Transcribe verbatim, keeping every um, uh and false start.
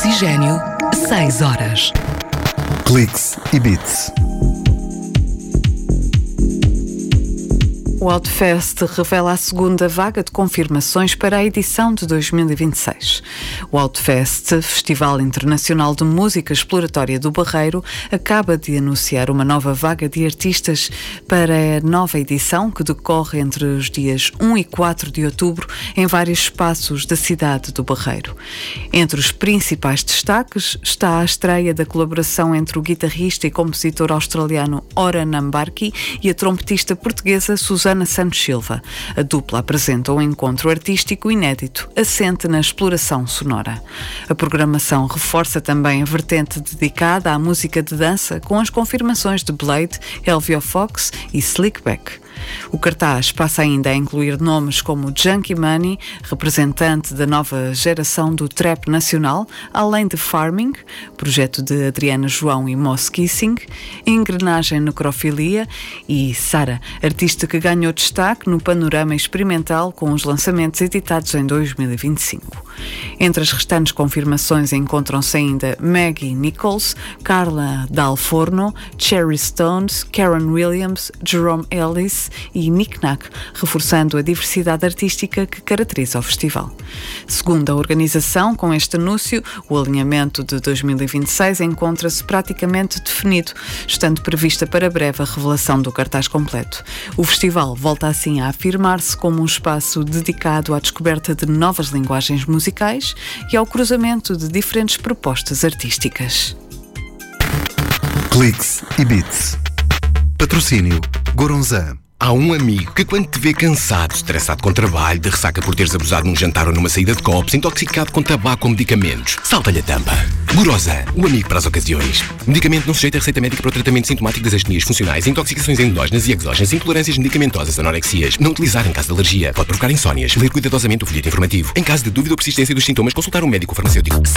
Oxigênio, seis horas. Cliques e Beats. O Outfest revela a segunda vaga de confirmações para a edição de dois mil e vinte e seis. O Outfest, Festival Internacional de Música Exploratória do Barreiro, acaba de anunciar uma nova vaga de artistas para a nova edição, que decorre entre os dias um e quatro de outubro em vários espaços da cidade do Barreiro. Entre os principais destaques está a estreia da colaboração entre o guitarrista e compositor australiano Ora Nambarki e a trompetista portuguesa Susana Santos Silva. A dupla apresenta um encontro artístico inédito, assente na exploração sonora. A programação reforça também a vertente dedicada à música de dança, com as confirmações de Blade, Elvio Fox e Slickback. O cartaz passa ainda a incluir nomes como Junkie Money, representante da nova geração do trap nacional, além de Farming, projeto de Adriana João e Moss Kissing, Engrenagem Necrofilia e Sara, artista que ganhou destaque no panorama experimental com os lançamentos editados em dois mil e vinte e cinco. Entre as restantes confirmações encontram-se ainda Maggie Nichols, Carla Dalforno, Cherry Stones, Karen Williams, Jerome Ellis e Nick Nack, reforçando a diversidade artística que caracteriza o festival. Segundo a organização, com este anúncio, o alinhamento de dois mil e vinte e seis encontra-se praticamente definido, estando prevista para breve a revelação do cartaz completo. O festival volta assim a afirmar-se como um espaço dedicado à descoberta de novas linguagens musicais e ao cruzamento de diferentes propostas artísticas. Cliques e Beats. Patrocínio Goronzan. Há um amigo que, quando te vê cansado, estressado com trabalho, de ressaca por teres abusado num jantar ou numa saída de copos, intoxicado com tabaco ou medicamentos, salta-lhe a tampa. Goronzan, o amigo para as ocasiões. Medicamento não sujeito a receita médica para o tratamento sintomático das astenias funcionais, intoxicações endógenas e exógenas, intolerâncias medicamentosas, anorexias. Não utilizar em caso de alergia. Pode provocar insónias. Ler cuidadosamente o folheto informativo. Em caso de dúvida ou persistência dos sintomas, consultar um médico farmacêutico.